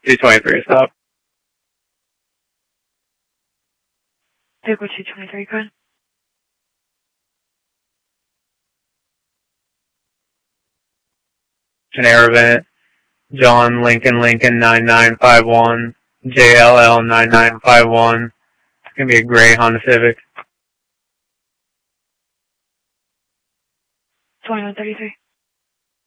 223, stop. Vehicle 223, go ahead. An air event. John Lincoln 9951, JLL 9951. It's going to be a gray Honda Civic. 2133.